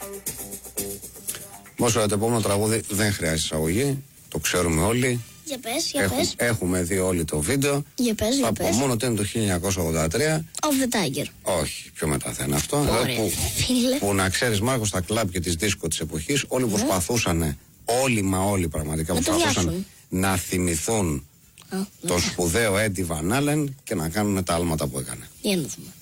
Όσο το επόμενο τραγούδι δεν χρειάζεται εισαγωγή, το ξέρουμε όλοι. Για πες. Έχουμε δει όλοι το βίντεο. Για πες. Μόνο ότι είναι το 1983. Off the Tiger. Όχι, πιο μετά θα είναι αυτό. Ωραία, που να ξέρεις, Μάρκο, στα κλαμπ και τις δίσκο της εποχής, όλοι προσπαθούσαν, όλοι πραγματικά προσπαθούσαν να θυμηθούν τον σπουδαίο Έντι Βαν Άλεν και να κάνουν τα άλματα που έκανε. Για να δούμε.